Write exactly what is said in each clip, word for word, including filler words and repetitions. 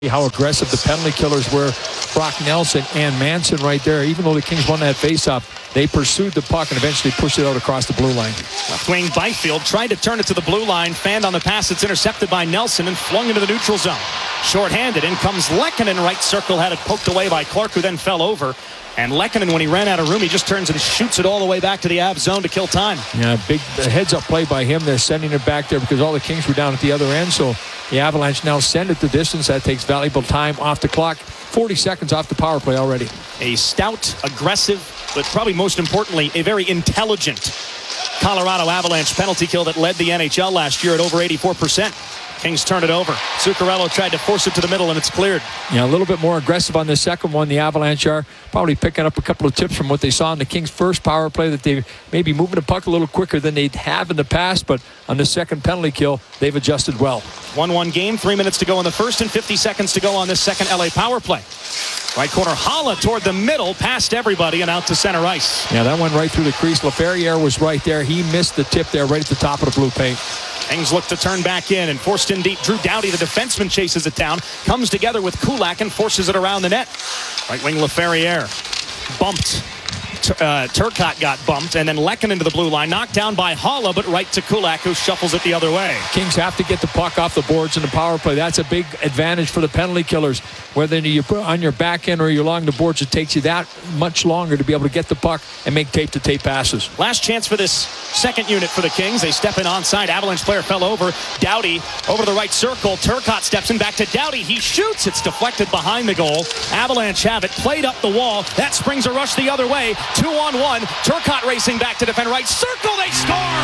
How aggressive the penalty killers were. Brock Nelson and Manson right there. Even though the Kings won that faceoff, they pursued the puck and eventually pushed it out across the blue line. Left wing Byfield tried to turn it to the blue line, fanned on the pass. It's intercepted by Nelson and flung into the neutral zone. Short-handed, in comes Lehkonen, right circle, had it poked away by Clark, who then fell over. And Lehkonen, when he ran out of room, he just turns and shoots it all the way back to the Avs zone to kill time. Yeah, big heads-up play by him. They're sending it back there because all the Kings were down at the other end. So the Avalanche now send it the distance. That takes valuable time off the clock. forty seconds off the power play already. A stout, aggressive, but probably most importantly, a very intelligent Colorado Avalanche penalty kill that led the N H L last year at over eighty-four percent. Kings turn it over. Zuccarello tried to force it to the middle, and it's cleared. Yeah, a little bit more aggressive on the second one. The Avalanche are probably picking up a couple of tips from what they saw in the Kings' first power play, that they may be moving the puck a little quicker than they have in the past, but on the second penalty kill, they've adjusted well. one one game, three minutes to go in the first and fifty seconds to go on this second L A power play. Right corner, Haula toward the middle, past everybody and out to center ice. Yeah, that went right through the crease. Laferriere was right there. He missed the tip there right at the top of the blue paint. Kings look to turn back in and forced in deep. Drew Doughty, the defenseman, chases it down, comes together with Kulak and forces it around the net. Right wing Laferriere bumped. Uh, Turcotte got bumped, and then Lehkonen into the blue line, knocked down by Haula, but right to Kulak, who shuffles it the other way. Kings have to get the puck off the boards in the power play. That's a big advantage for the penalty killers. Whether you're on your back end or you're along the boards, it takes you that much longer to be able to get the puck and make tape-to-tape passes. Last chance for this second unit for the Kings. They step in onside. Avalanche player fell over. Doughty over the right circle. Turcotte steps in back to Doughty. He shoots. It's deflected behind the goal. Avalanche have it. Played up the wall. That springs a rush the other way. Two on one. Turcotte racing back to defend right circle. They score!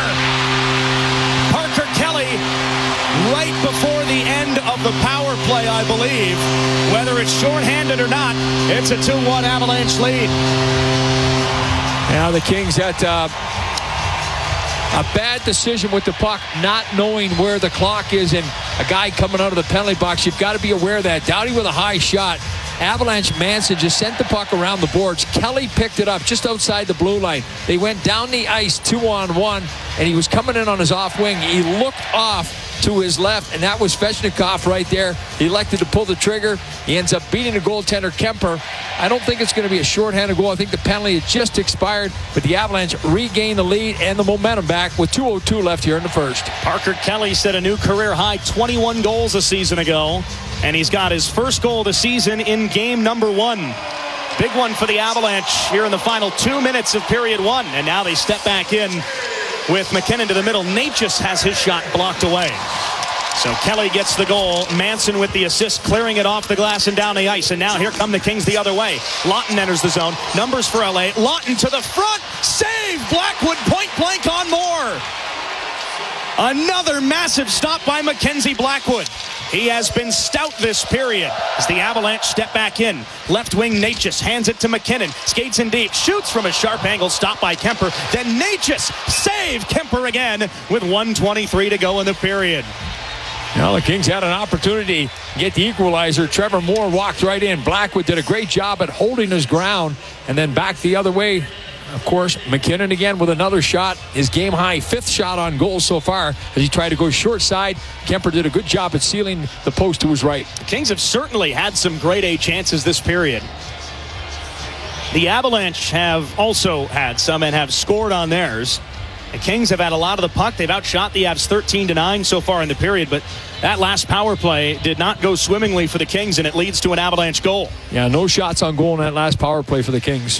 Parker Kelly right before the end of the power play, I believe. Whether it's shorthanded or not, it's a two one Avalanche lead. Now the Kings had uh, a bad decision with the puck, not knowing where the clock is, and a guy coming out of the penalty box. You've got to be aware of that. Doughty with a high shot. Avalanche Manson just sent the puck around the boards. Kelly picked it up just outside the blue line. They went down the ice two on one, and he was coming in on his off wing. He looked off to his left, and that was Svechnikov right there. He elected to pull the trigger. He ends up beating the goaltender, Kemper. I don't think it's going to be a shorthanded goal. I think the penalty had just expired, but the Avalanche regained the lead and the momentum back with two oh two left here in the first. Parker Kelly set a new career high, twenty-one goals a season ago, and he's got his first goal of the season in game number one. Big one for the Avalanche here in the final two minutes of period one, and now they step back in with McKinnon to the middle. Natchez has his shot blocked away. So Kelly gets the goal. Manson with the assist, clearing it off the glass and down the ice. And now here come the Kings the other way. Lawton enters the zone. Numbers for L A. Lawton to the front. Save! Blackwood point blank on Moore. Another massive stop by Mackenzie Blackwood. He has been stout this period as the Avalanche step back in. Left wing Natchez hands it to McKinnon. Skates in deep. Shoots from a sharp angle. Stopped by Kemper. Then Natchez. Save! Kemper again with one twenty-three to go in the period. Now the Kings had an opportunity to get the equalizer. Trevor Moore walked right in. Blackwood did a great job at holding his ground and then back the other way. Of course, McKinnon again with another shot. His game-high fifth shot on goal so far as he tried to go short side. Kemper did a good job at sealing the post to his right. The Kings have certainly had some grade A chances this period. The Avalanche have also had some and have scored on theirs. The Kings have had a lot of the puck. They've outshot the Avs thirteen to nine so far in the period, but that last power play did not go swimmingly for the Kings, and it leads to an Avalanche goal. Yeah, no shots on goal in that last power play for the Kings.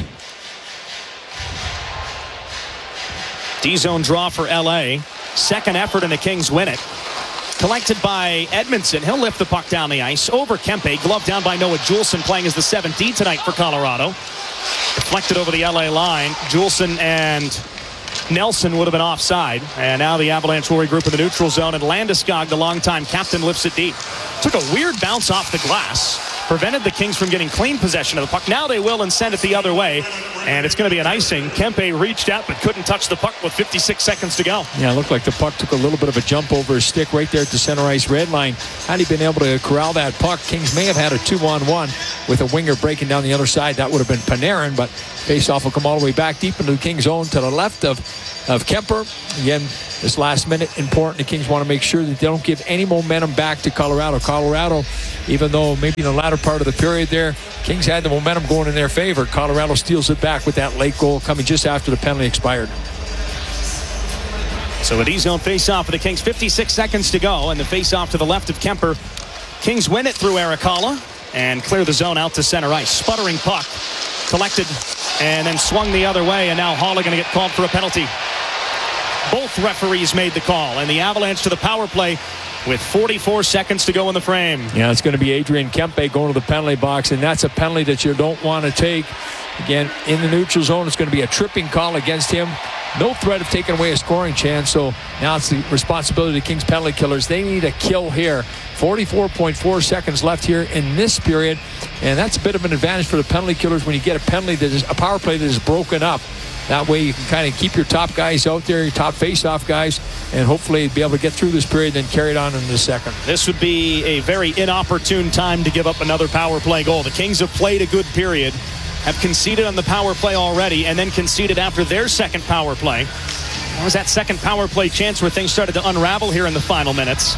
D-zone draw for L A. Second effort, and the Kings win it. Collected by Edmondson. He'll lift the puck down the ice. Over Kempe. Glove down by Noah Juulsen, playing as the seventh D tonight for Colorado. Deflected over the L A line. Juulsen and Nelson would have been offside. And now the Avalanche will regroup in the neutral zone. And Landeskog, the longtime captain, lifts it deep. Took a weird bounce off the glass. Prevented the Kings from getting clean possession of the puck. Now they will and send it the other way. And it's going to be an icing. Kempe reached out but couldn't touch the puck with fifty-six seconds to go. Yeah, it looked like the puck took a little bit of a jump over his stick right there at the center ice red line. Had he been able to corral that puck, Kings may have had a two-on-one with a winger breaking down the other side. That would have been Panarin, but face-off will come all the way back deep into the Kings' zone to the left of, of Kemper. Again, this last minute important. The Kings want to make sure that they don't give any momentum back to Colorado. Colorado, even though maybe in the latter part of the period there, Kings had the momentum going in their favor. Colorado steals it back with that late goal coming just after the penalty expired. So a D-zone face-off for the Kings. fifty-six seconds to go, and the face-off to the left of Kemper. Kings win it through Arikala and clear the zone out to center ice. Sputtering puck. Collected and then swung the other way, and now Haula going to get called for a penalty. Both referees made the call, and the Avalanche to the power play with forty-four seconds to go in the frame. Yeah, it's going to be Adrian Kempe going to the penalty box, and that's a penalty that you don't want to take. Again, in the neutral zone, it's going to be a tripping call against him. No threat of taking away a scoring chance, so now it's the responsibility of the Kings penalty killers. They need a kill here. forty-four point four seconds left here in this period, and that's a bit of an advantage for the penalty killers when you get a penalty that is a power play that is broken up. That way you can kind of keep your top guys out there, your top face-off guys, and hopefully be able to get through this period and carry it on in the second. This would be a very inopportune time to give up another power play goal. The Kings have played a good period, have conceded on the power play already, and then conceded after their second power play. That was that second power play chance where things started to unravel here in the final minutes.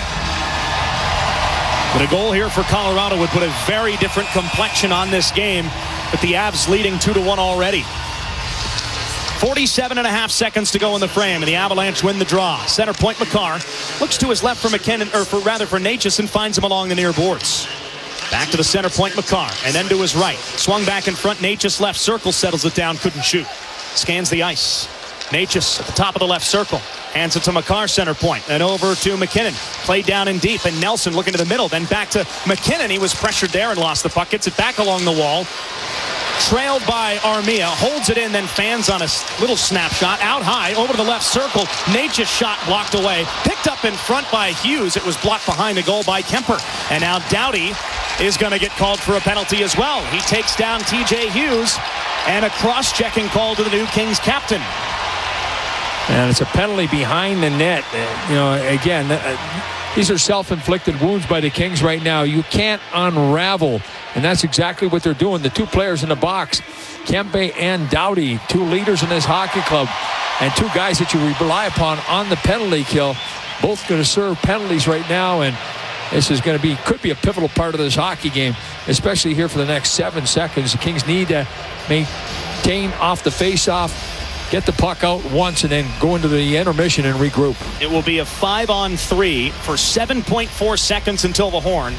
But a goal here for Colorado would put a very different complexion on this game, with the Avs leading two to one already. forty-seven and a half seconds to go in the frame, and the Avalanche win the draw. Center point Makar looks to his left for McKinnon, or for rather for Necas, and finds him along the near boards. Back to the center point Makar, and then to his right. Swung back in front, Necas left circle, settles it down, couldn't shoot. Scans the ice. Necas at the top of the left circle. Hands it to Makar, center point. And over to McKinnon. Played down and deep, and Nelson looking to the middle. Then back to McKinnon. He was pressured there and lost the puck. Gets it back along the wall. Trailed by Armia, holds it in, then fans on a little snapshot. Out high, over to the left circle. Necas shot blocked away. Picked up in front by Hughes. It was blocked behind the goal by Kemper. And now Doughty is going to get called for a penalty as well. He takes down T J Hughes, and a cross-checking call to the new Kings captain. And it's a penalty behind the net. You know, again, uh, these are self-inflicted wounds by the Kings right now. You can't unravel, and that's exactly what they're doing. The two players in the box, Kempe and Doughty, two leaders in this hockey club, and two guys that you rely upon on the penalty kill, both going to serve penalties right now, and this is going to be, could be a pivotal part of this hockey game, especially here for the next seven seconds. The Kings need to maintain off the face-off, get the puck out once, and then go into the intermission and regroup. It will be a five on three for seven point four seconds until the horn.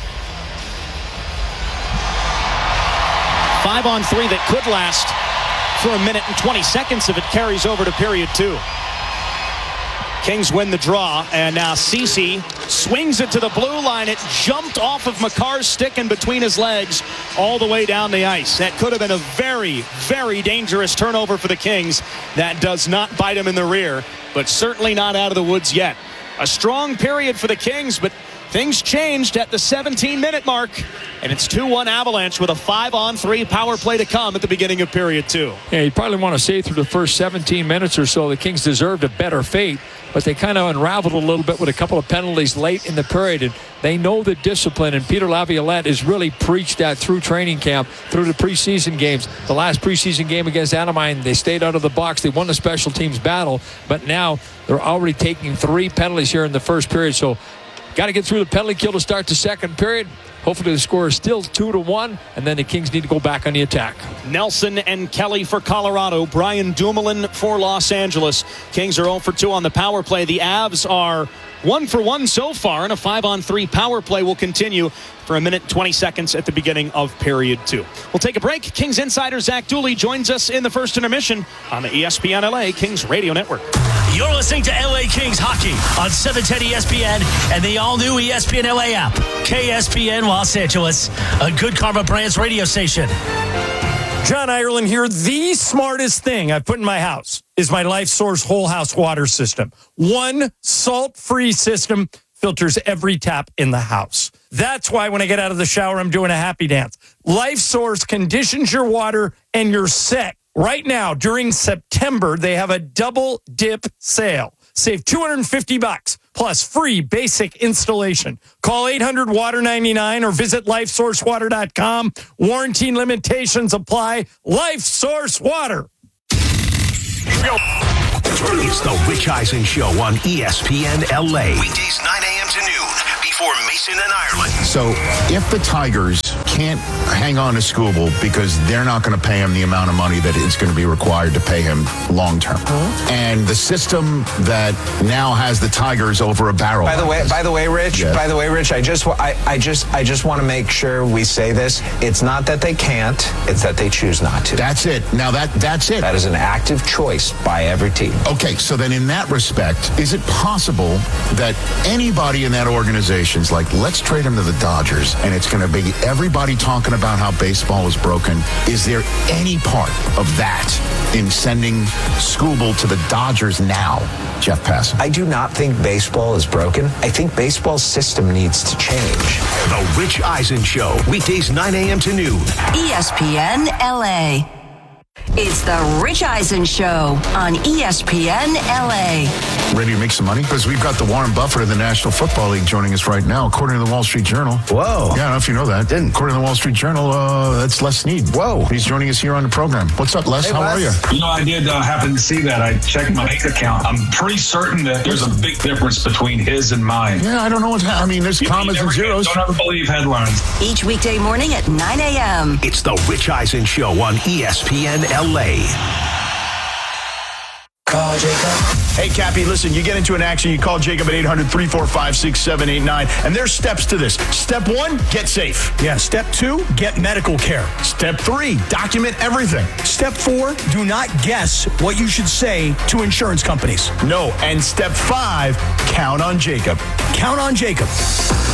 Five on three that could last for a minute and twenty seconds if it carries over to period two. Kings win the draw, and now Ceci swings it to the blue line. It jumped off of Makar's stick and between his legs all the way down the ice. That could have been a very, very dangerous turnover for the Kings. That does not bite him in the rear, but certainly not out of the woods yet. A strong period for the Kings, but things changed at the seventeen minute mark, and it's two one Avalanche with a five on three power play to come at the beginning of period two. Yeah, you probably want to say through the first seventeen minutes or so, the Kings deserved a better fate, but they kind of unraveled a little bit with a couple of penalties late in the period, and they know the discipline, and Peter Laviolette has really preached that through training camp, through the preseason games. The last preseason game against Anaheim, they stayed out of the box. They won the special teams battle, but now they're already taking three penalties here in the first period, so got to get through the penalty kill to start the second period. Hopefully the score is still two to one, and then the Kings need to go back on the attack. Nelson and Kelly for Colorado. Brian Dumoulin for Los Angeles. Kings are zero for two on the power play. The Avs are one for one so far, and a five on three power play will continue for a minute and twenty seconds at the beginning of period two. We'll take a break. Kings insider Zach Dooley joins us in the first intermission on the E S P N L A Kings Radio Network. You're listening to L A Kings Hockey on seven ten E S P N and the all-new E S P N L A app. K S P N Los Angeles, a Good Karma Brands radio station. John Ireland here. The smartest thing I've put in my house is my Life Source whole house water system. One salt-free system filters every tap in the house. That's why when I get out of the shower, I'm doing a happy dance. Life Source conditions your water, and you're set Right now, during September, they have a double dip sale. Save two hundred fifty bucks plus free basic installation. Call eight hundred water ninety-nine or visit life source water dot com. Warranty limitations apply. Life Source Water. It's the Rich Eisen Show on E S P N L A. Weekdays nine a.m. to noon before Mason and Ireland. So if the Tigers can't hang on to Skubal because they're not going to pay him the amount of money that it's going to be required to pay him long term, huh? And the system that now has the Tigers over a barrel. By the way, by the way, Rich. Yeah. By the way, Rich. I just, I, I just, I just want to make sure we say this. It's not that they can't. It's that they choose not to. That's it. Now that that's it. That is an active choice by every team. Okay, so then in that respect, is it possible that anybody in that organization is like, let's trade him to the Dodgers, and it's going to be everybody talking about how baseball is broken? Is there any part of that in sending Skubal to the Dodgers now, Jeff Passan? I do not think baseball is broken. I think baseball's system needs to change. The Rich Eisen Show, weekdays nine a.m. to noon. E S P N L A. It's the Rich Eisen Show on E S P N L A. Ready to make some money? Because we've got the Warren Buffett of the National Football League joining us right now, according to the Wall Street Journal. Whoa. Yeah, I don't know if you know that. Didn't. According to the Wall Street Journal, uh, that's Les Snead. Whoa. He's joining us here on the program. What's up, Les? Hey, How Les. are you? You know, I did uh, happen to see that. I checked my bank account. I'm pretty certain that there's a big difference between his and mine. Yeah, I don't know what's happening. I mean, there's You commas never and get- zeros. Don't ever believe headlines. Each weekday morning at nine a.m. It's the Rich Eisen Show on E S P N L A. Call Jacob. Hey, Cappy, listen, you get into an action, you call Jacob at eight hundred, three four five, six seven eight nine, and there's steps to this. Step one, get safe. Yeah, step two, get medical care. Step three, document everything. Step four, do not guess what you should say to insurance companies. No, and step five, count on Jacob. Count on Jacob.